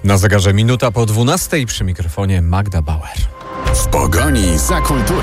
Na zegarze minuta po 12:00 przy mikrofonie Magda Bauer. W pogoni za kulturą.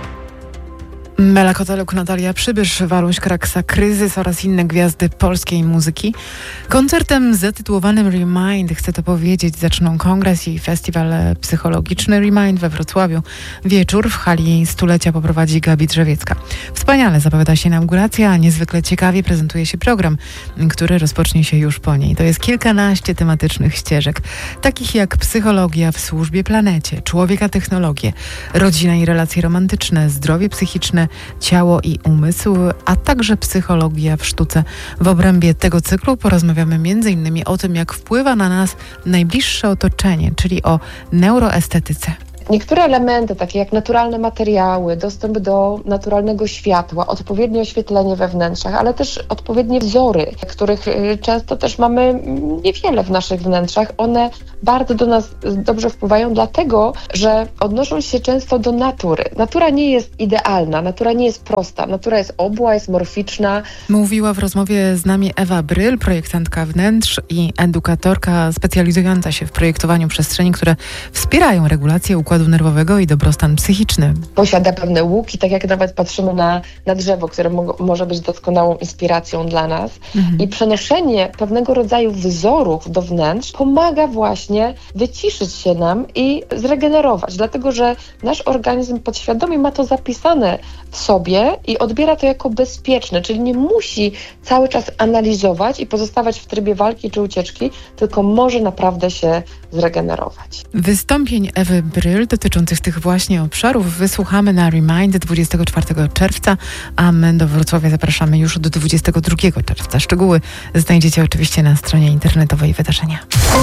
Mela Koteluk, Natalia Przybysz, Waluś Kraksa, Kryzys oraz inne gwiazdy polskiej muzyki. Koncertem zatytułowanym Remind, chcę to powiedzieć, zaczną kongres i festiwal psychologiczny Remind we Wrocławiu. Wieczór w hali stulecia poprowadzi Gabi Drzewiecka. Wspaniale zapowiada się inauguracja, a niezwykle ciekawie prezentuje się program, który rozpocznie się już po niej. To jest kilkanaście tematycznych ścieżek, takich jak psychologia w służbie planecie, człowieka technologie, rodzina i relacje romantyczne, zdrowie psychiczne, ciało i umysł, a także psychologia w sztuce. W obrębie tego cyklu porozmawiamy m.in. o tym, jak wpływa na nas najbliższe otoczenie, czyli o neuroestetyce. Niektóre elementy, takie jak naturalne materiały, dostęp do naturalnego światła, odpowiednie oświetlenie we wnętrzach, ale też odpowiednie wzory, których często też mamy niewiele w naszych wnętrzach, one bardzo do nas dobrze wpływają, dlatego że odnoszą się często do natury. Natura nie jest idealna, natura nie jest prosta, natura jest obła, jest morficzna. Mówiła w rozmowie z nami Ewa Bryl, projektantka wnętrz i edukatorka specjalizująca się w projektowaniu przestrzeni, które wspierają regulację układu nerwowego i dobrostan psychiczny. Posiada pewne łuki, tak jak nawet patrzymy na drzewo, które może być doskonałą inspiracją dla nas. I przenoszenie pewnego rodzaju wzorów do wnętrz pomaga właśnie wyciszyć się nam i zregenerować, dlatego że nasz organizm podświadomie ma to zapisane w sobie i odbiera to jako bezpieczne, czyli nie musi cały czas analizować i pozostawać w trybie walki czy ucieczki, tylko może naprawdę się zregenerować. Wystąpień Ewy Bryl dotyczących tych właśnie obszarów wysłuchamy na Remind 24 czerwca, a my do Wrocławia zapraszamy już do 22 czerwca. Szczegóły znajdziecie oczywiście na stronie internetowej wydarzenia.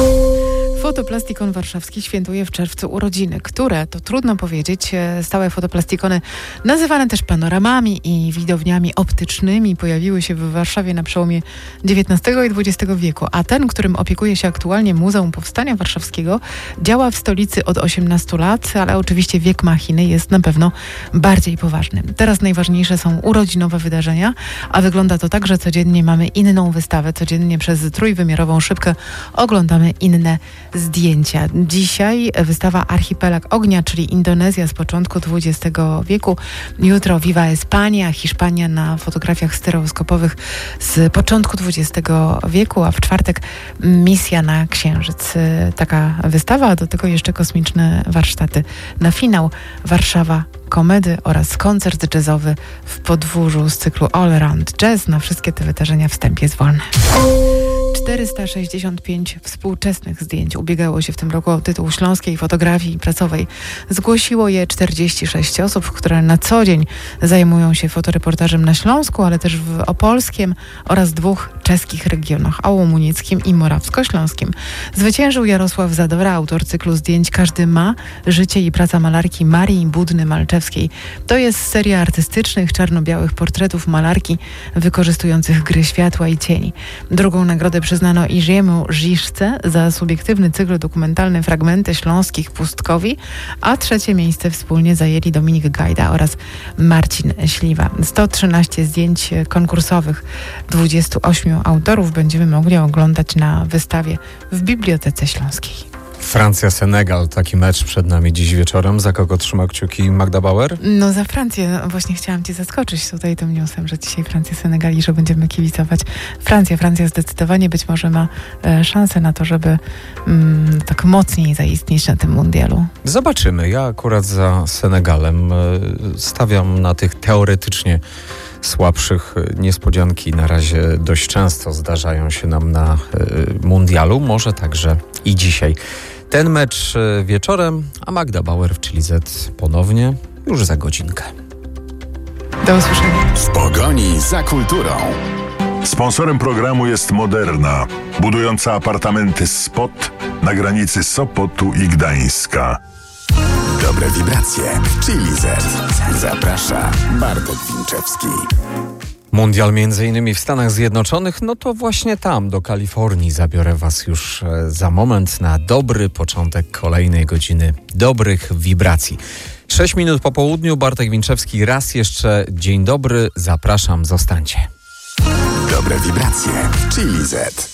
Fotoplastikon Warszawski świętuje w czerwcu urodziny, które, to trudno powiedzieć, stałe fotoplastikony, nazywane też panoramami i widowniami optycznymi, pojawiły się w Warszawie na przełomie XIX i XX wieku, a ten, którym opiekuje się aktualnie Muzeum Powstania Warszawskiego, działa w stolicy od 18 lat, ale oczywiście wiek machiny jest na pewno bardziej poważny. Teraz najważniejsze są urodzinowe wydarzenia, a wygląda to tak, że codziennie mamy inną wystawę, codziennie przez trójwymiarową szybkę oglądamy inne zdjęcia. Dzisiaj wystawa Archipelag Ognia, czyli Indonezja z początku XX wieku. Jutro Viva España, Hiszpania na fotografiach stereoskopowych z początku XX wieku, a w czwartek misja na Księżyc. Taka wystawa, a do tego jeszcze kosmiczne warsztaty. Na finał Warszawa komedy oraz koncert jazzowy w Podwórzu z cyklu All Around Jazz. Na wszystkie te wydarzenia wstęp jest wolny. 465 współczesnych zdjęć ubiegało się w tym roku o tytuł śląskiej fotografii prasowej. Zgłosiło je 46 osób, które na co dzień zajmują się fotoreportażem na Śląsku, ale też w opolskim oraz dwóch czeskich regionach, ałomunieckim i morawsko-śląskim. Zwyciężył Jarosław Zadora, autor cyklu zdjęć Każdy ma, życie i praca malarki Marii Budny-Malczewskiej. To jest seria artystycznych, czarno-białych portretów malarki wykorzystujących gry światła i cieni. Drugą nagrodę przyznano Iziemu Żiszce za subiektywny cykl dokumentalny Fragmenty śląskich Pustkowi, a trzecie miejsce wspólnie zajęli Dominik Gajda oraz Marcin Śliwa. 113 zdjęć konkursowych 28 autorów będziemy mogli oglądać na wystawie w Bibliotece Śląskiej. Francja-Senegal, taki mecz przed nami dziś wieczorem. Za kogo trzyma kciuki Magda Bauer? No za Francję. Właśnie chciałam Cię zaskoczyć tutaj tym newsem, że dzisiaj Francja-Senegal i że będziemy kibicować. Francja zdecydowanie być może ma szansę na to, żeby tak mocniej zaistnieć na tym mundialu. Zobaczymy. Ja akurat za Senegalem stawiam na tych teoretycznie słabszych. Niespodzianki na razie dość często zdarzają się nam na mundialu. Może także i dzisiaj. Ten mecz wieczorem, a Magda Bauer w Chili Z ponownie już za godzinkę. Do usłyszenia. W pogoni za kulturą. Sponsorem programu jest Moderna, budująca apartamenty Spot na granicy Sopotu i Gdańska. Dobre wibracje w Chili Z. Zaprasza Bartek Winczewski. Mundial m.in. w Stanach Zjednoczonych, no to właśnie tam, do Kalifornii, zabiorę Was już za moment na dobry początek kolejnej godziny dobrych wibracji. 6 minut po południu, Bartek Winczewski, raz jeszcze dzień dobry, zapraszam, zostańcie. Dobre wibracje w Chili Z.